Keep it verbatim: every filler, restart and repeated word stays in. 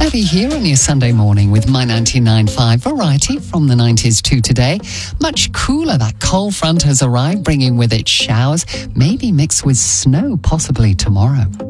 Debbie here on your Sunday morning with my ninety-nine point five variety from the nineties to today. Much cooler, that cold front has arrived, bringing with it showers, maybe mixed with snow, possibly tomorrow.